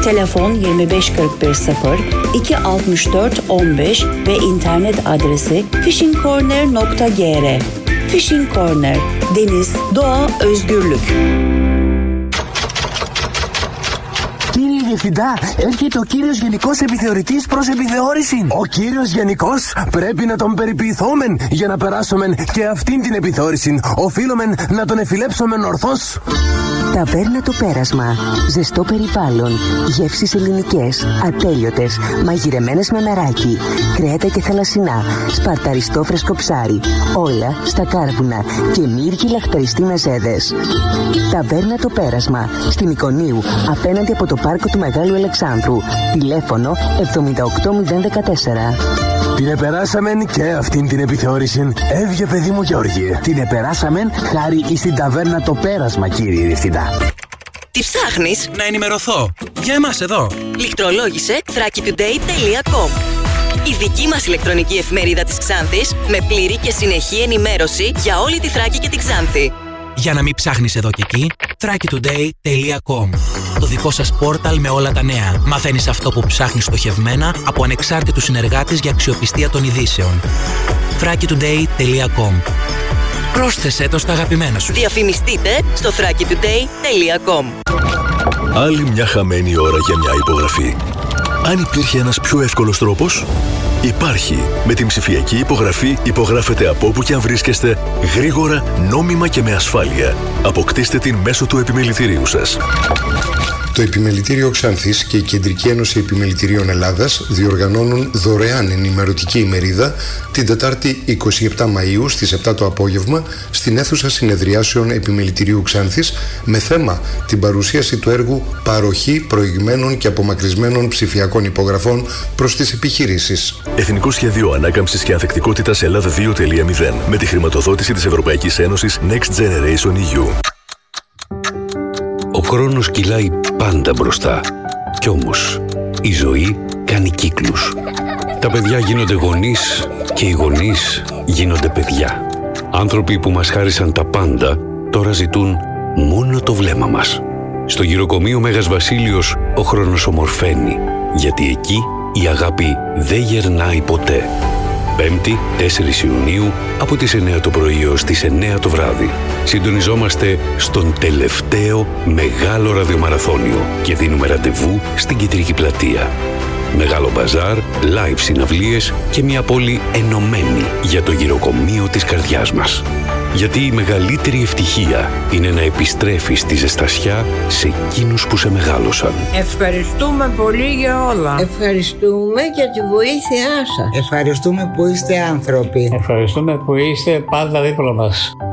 Telefon 2541 264 15 ve internet adresi fishingcorner.gr. Fishing Corner, deniz, doğa, özgürlük. Κύριε Διευθυντά, έρχεται ο κύριος Γενικός Επιθεωρητής προς επιθεώρηση. Ο κύριος Γενικός πρέπει να τον περιποιηθόμεν για να περάσομεν και αυτήν την επιθεώρηση. Οφείλομεν να τον εφιλέψομεν ορθώς. Ταβέρνα Το Πέρασμα. Ζεστό περιβάλλον. Γεύσεις ελληνικές. Ατέλειωτες. Μαγειρεμένες με μεράκι. Κρέατα και θαλασσινά. Σπαρταριστό φρέσκο ψάρι. Όλα στα κάρβουνα. Και μύργοι λαχταριστοί μεζέδες. Ταβέρνα Το Πέρασμα. Στην Ικονίου. Απέναντι από το πάρκο του Μεγάλου Αλεξάνδρου. Τηλέφωνο 78014. Την επεράσαμεν και αυτήν την επιθεώρηση. Έβγε παιδί μου Γεώργιε. Την επεράσαμεν χάρη στην ταβέρνα Το Πέρασμα, κύριε Διευθυντά. Τι ψάχνεις? Να ενημερωθώ. Για εμάς εδώ. Λιχτρολόγησε thrakitoday.com. Η δική μας ηλεκτρονική εφημερίδα της Ξάνθης με πλήρη και συνεχή ενημέρωση για όλη τη Θράκη και τη Ξάνθη. Για να μην ψάχνεις εδώ και εκεί, thrakitoday.com. Το δικό σας πόρταλ με όλα τα νέα. Μαθαίνεις αυτό που ψάχνεις στοχευμένα από ανεξάρτητους συνεργάτες για αξιοπιστία των ειδήσεων. thrakitoday.com. Πρόσθεσέ το στα αγαπημένα σου. Διαφημιστείτε στο thrakitoday.com. Άλλη μια χαμένη ώρα για μια υπογραφή. Αν υπήρχε ένας πιο εύκολος τρόπος, υπάρχει. Με την ψηφιακή υπογραφή υπογράφετε από όπου και αν βρίσκεστε, γρήγορα, νόμιμα και με ασφάλεια. Αποκτήστε την μέσω του επιμελητηρίου σας. Το Επιμελητήριο Ξάνθης και η Κεντρική Ένωση Επιμελητηρίων Ελλάδας διοργανώνουν δωρεάν ενημερωτική ημερίδα την Τετάρτη 27 Μαΐου στις 7 το απόγευμα στην αίθουσα συνεδριάσεων Επιμελητηρίου Ξάνθης με θέμα την παρουσίαση του έργου «Παροχή προηγμένων και απομακρυσμένων ψηφιακών υπογραφών προς τις επιχειρήσεις». Εθνικό Σχέδιο Ανάκαμψης και Ανθεκτικότητας Ελλάδα 2.0 με τη χρηματοδότηση της Ευρωπαϊκής Ένωσης Next Generation EU. Ο χρόνος κυλάει πάντα μπροστά. Κι όμως η ζωή κάνει κύκλους. Τα παιδιά γίνονται γονείς και οι γονείς γίνονται παιδιά. Άνθρωποι που μας χάρισαν τα πάντα τώρα ζητούν μόνο το βλέμμα μας. Στο γυροκομείο Μέγας Βασίλειος ο χρόνος ομορφαίνει, γιατί εκεί η αγάπη δεν γερνάει ποτέ. Πέμπτη, 4 Ιουνίου, από τις 9 το πρωί έως τις 9 το βράδυ. Συντονιζόμαστε στον τελευταίο μεγάλο ραδιομαραθώνιο και δίνουμε ραντεβού στην Κεντρική Πλατεία. Μεγάλο μπαζάρ, live συναυλίες και μια πόλη ενωμένη για το γυροκομείο της καρδιάς μας. Γιατί η μεγαλύτερη ευτυχία είναι να επιστρέφεις τη ζεστασιά σε εκείνους που σε μεγάλωσαν. Ευχαριστούμε πολύ για όλα. Ευχαριστούμε για τη βοήθειά σας. Ευχαριστούμε που είστε άνθρωποι. Ευχαριστούμε που είστε πάντα δίπλα μας.